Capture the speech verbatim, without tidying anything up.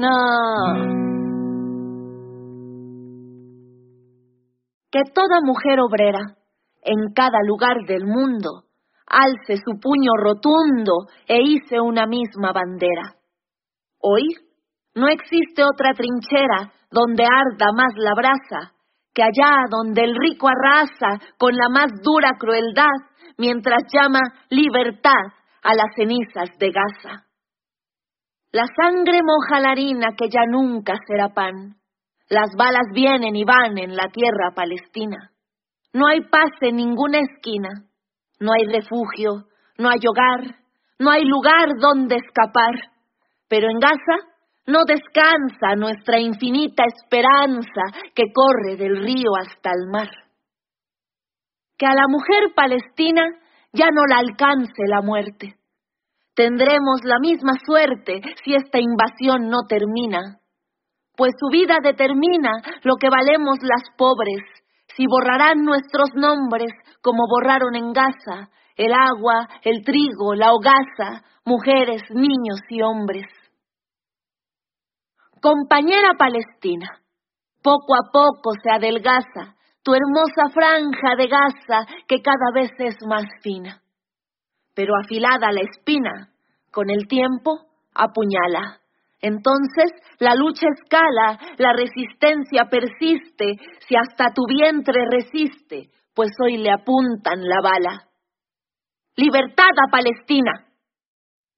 Que toda mujer obrera, en cada lugar del mundo, alce su puño rotundo e hice una misma bandera. Hoy no existe otra trinchera donde arda más la brasa, que allá donde el rico arrasa con la más dura crueldad, mientras llama libertad a las cenizas de Gaza. La sangre moja la harina que ya nunca será pan. Las balas vienen y van en la tierra palestina. No hay paz en ninguna esquina. No hay refugio, no hay hogar, no hay lugar donde escapar. Pero en Gaza no descansa nuestra infinita esperanza que corre del río hasta el mar. Que a la mujer palestina ya no la alcance la muerte. Tendremos la misma suerte si esta invasión no termina, pues su vida determina lo que valemos las pobres, si borrarán nuestros nombres como borraron en Gaza el agua, el trigo, la hogaza, mujeres, niños y hombres. Compañera Palestina, poco a poco se adelgaza tu hermosa franja de Gaza que cada vez es más fina. Pero afilada la espina, con el tiempo apuñala. Entonces la lucha escala, la resistencia persiste, si hasta tu vientre resiste, pues hoy le apuntan la bala. ¡Libertad a Palestina!